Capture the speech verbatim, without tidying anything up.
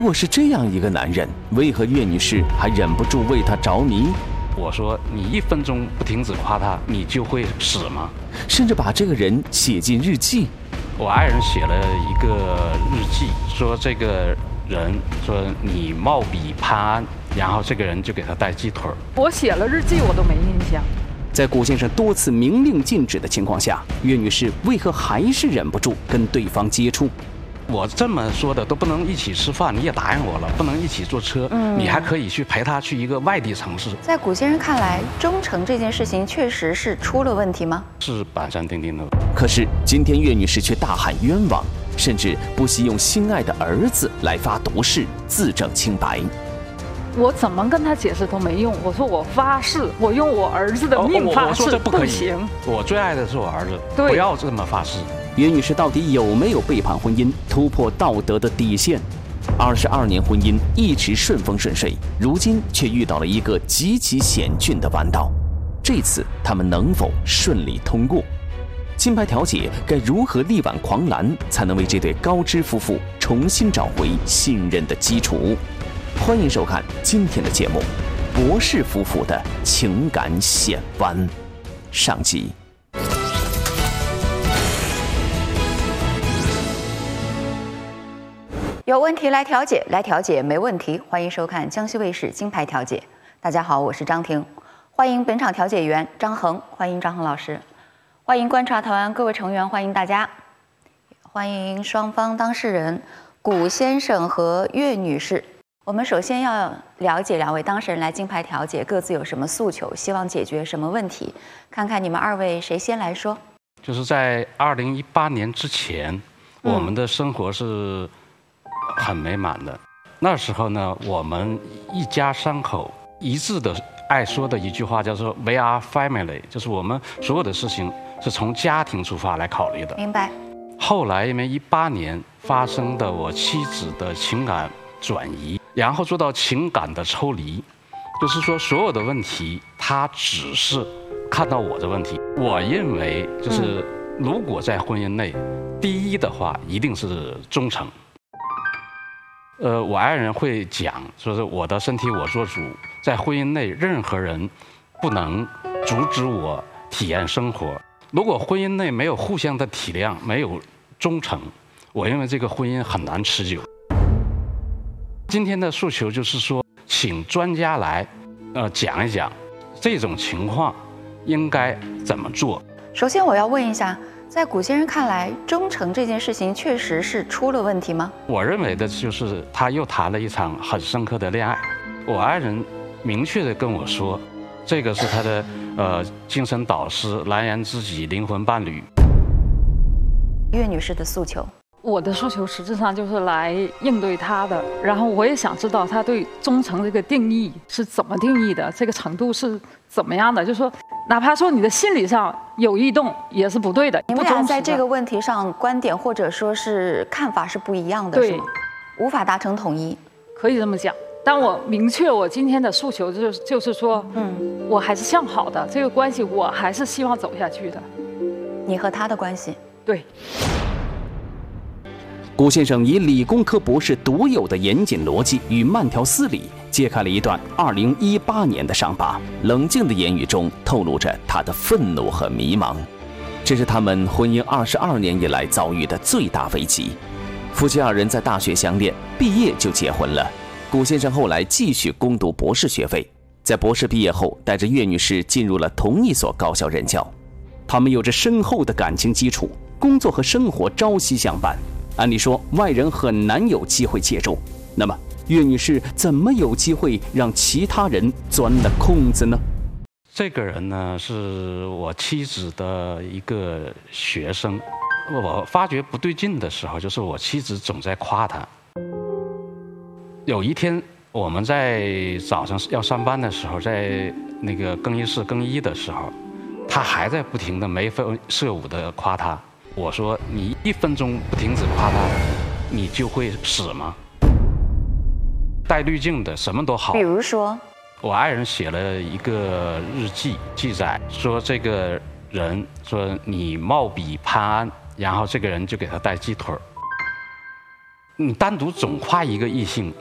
如果是这样一个男人，为何岳女士还忍不住为他着迷？ 我说你一分钟不停止夸他，你就会死吗？ 甚至把这个人写进日记。 我爱人写了一个日记，说这个人说你貌比潘安，然后这个人就给他带鸡腿。 我写了日记，我都没印象。 在古先生多次明令禁止的情况下，岳女士为何还是忍不住跟对方接触？ 我这么说的都不能一起吃饭，你也答应我了，不能一起坐车，嗯、你还可以去陪他去一个外地城市。 在古先生看来，忠诚这件事情确实是出了问题吗？ 是板上钉钉的。 可是今天岳女士却大喊冤枉，甚至不惜用心爱的儿子来发毒誓，自证清白。 我怎么跟他解释都没用。我说我发誓，我用我儿子的命发誓， 哦、我, 我说这不可以。 不行， 我最爱的是我儿子，不要这么发誓。 岳女士到底有没有背叛婚姻，突破道德的底线？二十二年婚姻一直顺风顺水，如今却遇到了一个极其险峻的弯道。这次他们能否顺利通过？金牌调解该如何力挽狂澜，才能为这对高知夫妇重新找回信任的基础？欢迎收看今天的节目《博士夫妇的情感险弯》上集。 有问题来调解，来调解没问题。欢迎收看江西卫视金牌调解。大家好，我是张婷，欢迎本场调解员张恒，欢迎张恒老师，欢迎观察台湾各位成员，欢迎大家，欢迎双方当事人古先生和岳女士。我们首先要了解两位当事人来金牌调解各自有什么诉求，希望解决什么问题，看看你们二位谁先来说。 就是在二零一八年之前，嗯、我们的生活是很美满的。那时候呢，我们一家三口一致的爱说的一句话叫做 "We are family"， 就是我们所有的事情是从家庭出发来考虑的。 明白。 后来因为一八年发生的我妻子的情感转移，然后做到情感的抽离，就是说所有的问题他只是看到我的问题。我认为就是如果在婚姻内，嗯、第一的话一定是忠诚。呃，我爱人会讲，说是我的身体我做主，在婚姻内任何人不能阻止我体验生活。如果婚姻内没有互相的体谅，没有忠诚，我认为这个婚姻很难持久。今天的诉求就是说，请专家来，呃，讲一讲这种情况应该怎么做。 首先，我要问一下。在古先生看来，忠诚这件事情确实是出了问题吗？ 我认为的就是他又谈了一场很深刻的恋爱。我爱人明确的跟我说，这个是他的呃精神导师、蓝颜知己、灵魂伴侣。 岳女士的诉求， 我的诉求实质上就是来应对他的，然后我也想知道他对忠诚这个定义是怎么定义的，这个程度是怎么样的，就是说。哪怕说你的心理上有异动，也是不对的。 你们俩在这个问题上观点或者说是看法是不一样的，是吗？无法达成统一， 可以这么讲。但我明确我今天的诉求就是就是说，嗯，我还是向好的，这个关系我还是希望走下去的。 你和他的关系， 对。 古先生以理工科博士独有的严谨逻辑与慢条斯理，揭开了一段二零一八年的伤疤。冷静的言语中透露着他的愤怒和迷茫。这是他们婚姻二十二年以来遭遇的最大危机。夫妻二人在大学相恋，毕业就结婚了。古先生后来继续攻读博士学位，在博士毕业后，带着岳女士进入了同一所高校任教。他们有着深厚的感情基础，工作和生活朝夕相伴。按理说，外人很难有机会介入。那么，岳女士怎么有机会让其他人钻了空子呢？ 这个人呢，是我妻子的一个学生。我发觉不对劲的时候，就是我妻子总在夸他。有一天，我们在早上要上班的时候，在那个更衣室更衣的时候，他还在不停的眉飞色舞的夸他。我说你一分钟不停止夸他，你就会死吗？带滤镜的什么都好。 比如说， 我爱人写了一个日记，记载说这个人说你貌比潘安，然后这个人就给他带鸡腿。 你单独总夸一个异性，